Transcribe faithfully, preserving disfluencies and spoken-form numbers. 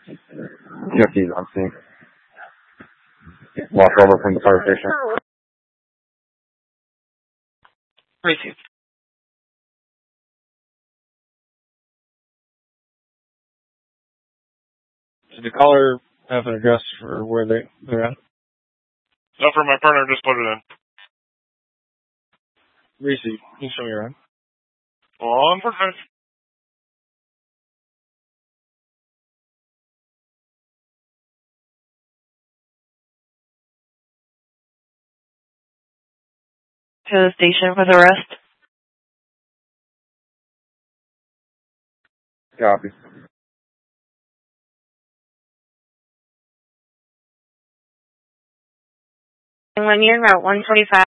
T F T's on scene. Walk over from the fire station. Receive. Did the caller have an address for where they, they're at? No, for my partner, just put it in. Receive. Can you show me around? One for five. To the station for the rest. Copy. When you're about one forty-five.